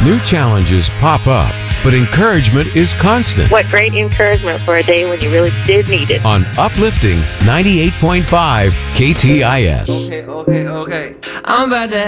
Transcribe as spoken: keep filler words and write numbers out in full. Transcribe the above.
New challenges pop up, but encouragement is constant. What great encouragement for a day when you really did need it. On Uplifting ninety-eight point five K T I S. Okay, okay, okay. I'm about to